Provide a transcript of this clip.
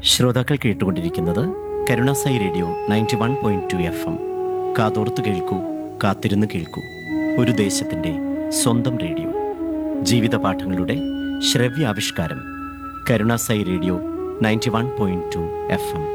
ശ്രോതാക്കൾ കേട്ടുകൊണ്ടിരിക്കുന്നത് Karunasai radio 91.2 FM. കാതോർത്ത് കേൾക്കൂ, കാത്തിരുന്ന് കേൾക്കൂ. ഒരു ദേശത്തിൻ്റെ സ്വന്തം റേഡിയോ. ജീവിത പാഠങ്ങളുടെ ശ്രവ്യാവിഷ്കാരം. Karunasai radio 91.2 FM.